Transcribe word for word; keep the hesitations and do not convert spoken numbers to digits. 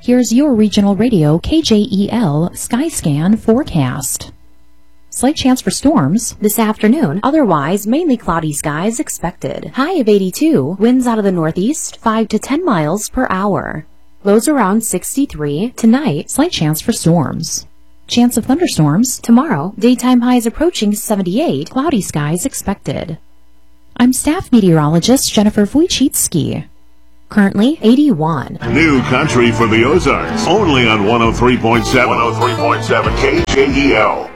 Here's your regional radio K J E L Skyscan forecast. Slight chance for storms this afternoon, otherwise mainly cloudy skies expected. High of eighty-two, winds out of the northeast, five to ten miles per hour. Lows around sixty-three. Tonight, slight chance for storms. Chance of thunderstorms tomorrow, daytime highs approaching seventy-eight, cloudy skies expected. I'm staff meteorologist Jennifer Wojcicki. Currently eighty-one. New country for the Ozarks, only on one oh three point seven. one oh three point seven K J E L.